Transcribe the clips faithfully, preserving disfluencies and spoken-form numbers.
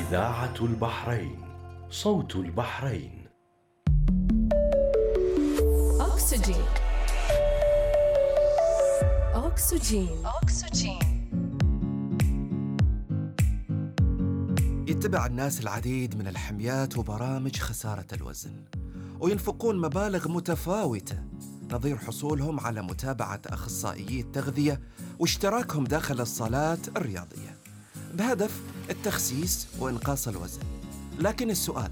إذاعة البحرين، صوت البحرين. أكسجين أكسجين أكسجين. يتبع الناس العديد من الحميات وبرامج خسارة الوزن، وينفقون مبالغ متفاوتة نظير حصولهم على متابعة أخصائيي التغذية واشتراكهم داخل الصالات الرياضية بهدف التخسيس وإنقاص الوزن. لكن السؤال،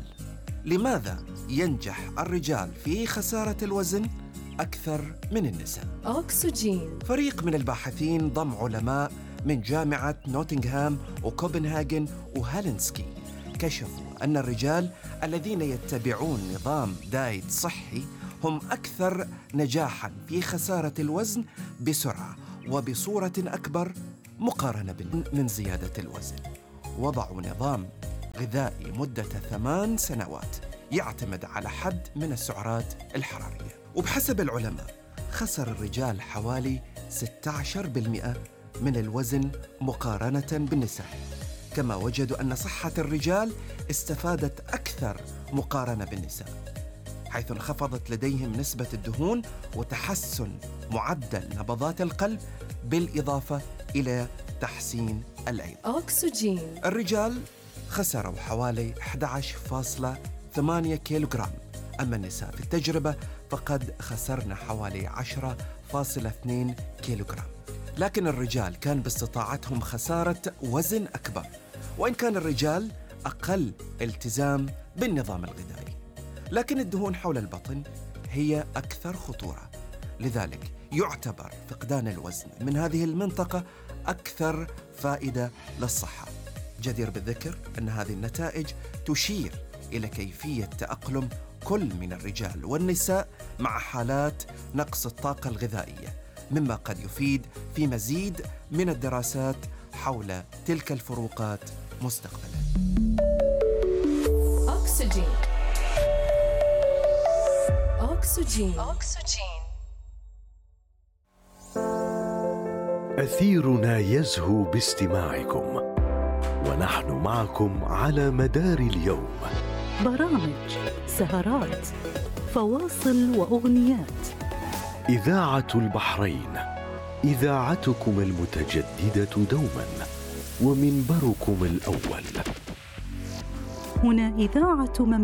لماذا ينجح الرجال في خسارة الوزن أكثر من النساء؟ أكسجين. فريق من الباحثين ضم علماء من جامعة نوتنغهام وكوبنهاغن وهالنسكي كشفوا أن الرجال الذين يتبعون نظام دايت صحي هم أكثر نجاحاً في خسارة الوزن بسرعة وبصورة أكبر مقارنة من زيادة الوزن. وضعوا نظام غذائي مدة ثمان سنوات يعتمد على حد من السعرات الحرارية، وبحسب العلماء خسر الرجال حوالي ستة عشر بالمئة من الوزن مقارنة بالنساء، كما وجدوا أن صحة الرجال استفادت أكثر مقارنة بالنساء، حيث انخفضت لديهم نسبة الدهون وتحسن معدل نبضات القلب بالإضافة إلى تحسين الأيض. أكسجين. الرجال خسروا حوالي أحد عشر فاصلة ثمانية كيلوغرام، أما النساء في التجربة فقد خسرنا حوالي عشرة فاصلة اثنين كيلوغرام. لكن الرجال كان باستطاعتهم خسارة وزن أكبر، وإن كان الرجال أقل التزام بالنظام الغذائي، لكن الدهون حول البطن هي أكثر خطورة. لذلك يعتبر فقدان الوزن من هذه المنطقة أكثر فائدة للصحة. جدير بالذكر أن هذه النتائج تشير إلى كيفية تأقلم كل من الرجال والنساء مع حالات نقص الطاقة الغذائية، مما قد يفيد في مزيد من الدراسات حول تلك الفروقات مستقبلاً. أكسجين أكسجين أكسجين. أثيرنا يزهو باستماعكم، ونحن معكم على مدار اليوم. برامج، سهرات، فواصل وأغنيات. إذاعة البحرين، إذاعتكم المتجددة دوما ومنبركم الأول. هنا إذاعة